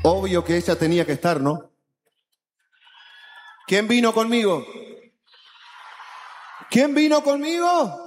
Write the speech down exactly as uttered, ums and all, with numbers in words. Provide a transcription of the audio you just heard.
Obvio que ella tenía que estar, ¿no? ¿Quién vino conmigo? ¿Quién vino conmigo?